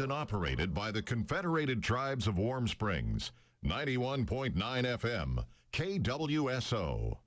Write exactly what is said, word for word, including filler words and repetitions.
and operated by the Confederated Tribes of Warm Springs. ninety-one point nine F M, K W S O.